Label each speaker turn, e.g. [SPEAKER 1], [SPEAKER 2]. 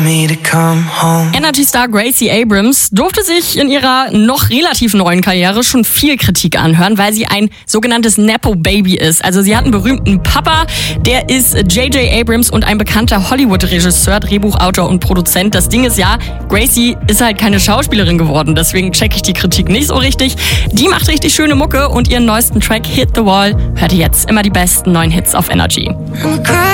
[SPEAKER 1] Energy-Star Gracie Abrams durfte sich in ihrer noch relativ neuen Karriere schon viel Kritik anhören, weil sie ein sogenanntes Nepo-Baby ist. Also sie hat einen berühmten Papa, der ist J.J. Abrams und ein bekannter Hollywood-Regisseur, Drehbuchautor und Produzent. Das Ding ist ja, Gracie ist halt keine Schauspielerin geworden, deswegen checke ich die Kritik nicht so richtig. Die macht richtig schöne Mucke und ihren neuesten Track Hit the Wall hört ihr jetzt. Immer die besten neuen Hits auf Energy.